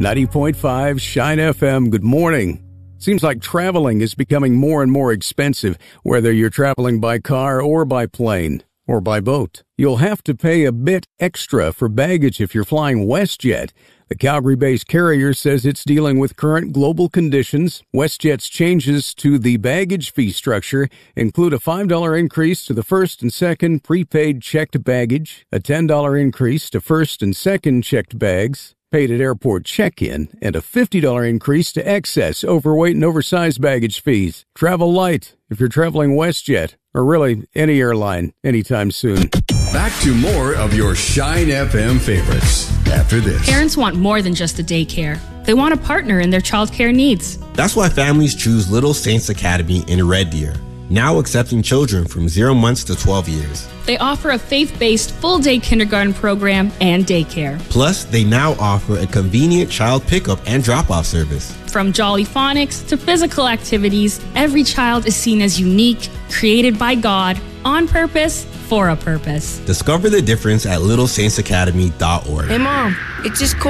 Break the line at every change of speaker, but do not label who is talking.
90.5 Shine FM. Good morning. Seems like traveling is becoming more and more expensive, whether you're traveling by car or by plane or by boat. You'll have to pay a bit extra for baggage if you're flying WestJet. The Calgary-based carrier says it's dealing with current global conditions. WestJet's changes to the baggage fee structure include a $5 increase to the first and second prepaid checked baggage, a $10 increase to first and second checked bags, paid at airport check-in, and a $50 increase to excess, overweight, and oversized baggage fees. Travel light if you're traveling WestJet, or really any airline, anytime soon.
Back to more of your Shine FM favorites after this.
Parents want more than just a daycare. They want a partner in their childcare needs.
That's why families choose Little Saints Academy in Red Deer, now accepting children from 0 months to 12 years.
They offer a faith-based full-day kindergarten program and daycare.
Plus, they now offer a convenient child pickup and drop-off service.
From Jolly Phonics to physical activities, every child is seen as unique, created by God, on purpose, for a purpose.
Discover the difference at littlesaintsacademy.org.
Hey, Mom, it's just cool.